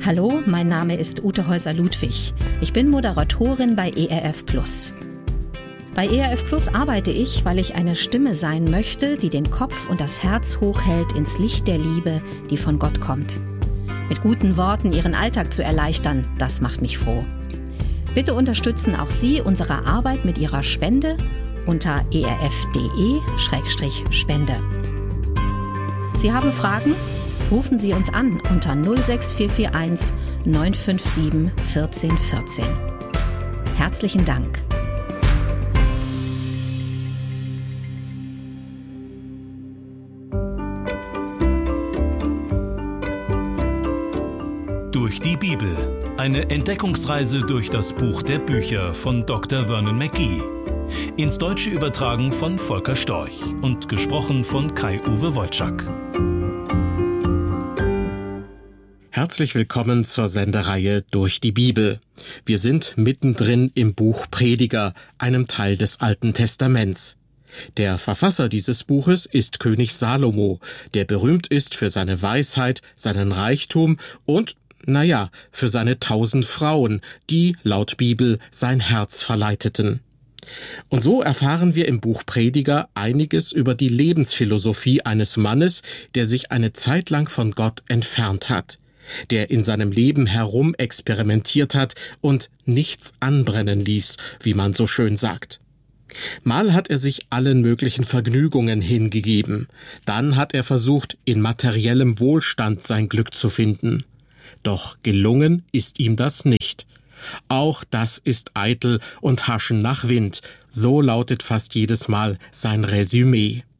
Hallo, mein Name ist Ute Häuser-Ludwig. Ich bin Moderatorin bei ERF Plus. Bei ERF Plus arbeite ich, weil ich eine Stimme sein möchte, die den Kopf und das Herz hochhält ins Licht der Liebe, die von Gott kommt. Mit guten Worten Ihren Alltag zu erleichtern, das macht mich froh. Bitte unterstützen auch Sie unsere Arbeit mit Ihrer Spende unter erf.de/spende. Sie haben Fragen? Rufen Sie uns an unter 06441 957 1414. Herzlichen Dank. Durch die Bibel. Eine Entdeckungsreise durch das Buch der Bücher von Dr. Vernon McGee. Ins Deutsche übertragen von Volker Storch und gesprochen von Kai-Uwe Wolczak. Herzlich willkommen zur Sendereihe Durch die Bibel. Wir sind mittendrin im Buch Prediger, einem Teil des Alten Testaments. Der Verfasser dieses Buches ist König Salomo, der berühmt ist für seine Weisheit, seinen Reichtum und, für seine 1000 Frauen, die, laut Bibel, sein Herz verleiteten. Und so erfahren wir im Buch Prediger einiges über die Lebensphilosophie eines Mannes, der sich eine Zeit lang von Gott entfernt hat, der in seinem Leben herumexperimentiert hat und nichts anbrennen ließ, wie man so schön sagt. Mal hat er sich allen möglichen Vergnügungen hingegeben, dann hat er versucht, in materiellem Wohlstand sein Glück zu finden. Doch gelungen ist ihm das nicht. Auch das ist eitel und Haschen nach Wind, so lautet fast jedes Mal sein Resümee.